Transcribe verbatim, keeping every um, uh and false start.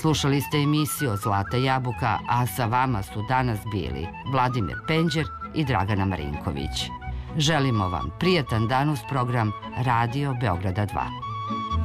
Slušali ste emisiju Zlata jabuka, a sa vama su danas bili Vladimir Penđer i Dragana Marinković. Želimo vam prijatan dan uz program Radio Beograda dva.